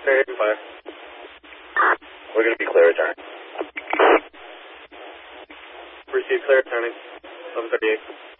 Very fire. We're going to be clear return. Receive clear returning. 1138.